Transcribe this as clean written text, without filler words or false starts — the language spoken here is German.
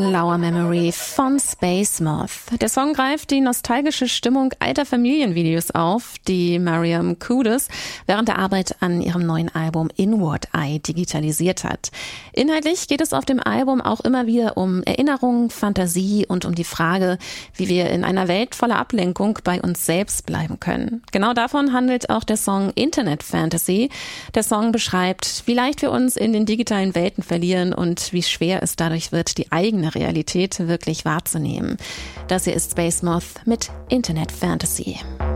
Lower Memory von Space Moth. Der Song greift die nostalgische Stimmung alter Familienvideos auf, die Mariam Kudus während der Arbeit an ihrem neuen Album Inward Eye digitalisiert hat. Inhaltlich geht es auf dem Album auch immer wieder um Erinnerung, Fantasie und um die Frage, wie wir in einer Welt voller Ablenkung bei uns selbst bleiben können. Genau davon handelt auch der Song Internet Fantasy. Der Song beschreibt, wie leicht wir uns in den digitalen Welten verlieren und wie schwer es dadurch wird, die eigene Realität wirklich wahrzunehmen. Das hier ist Space Moth mit Internet Fantasy.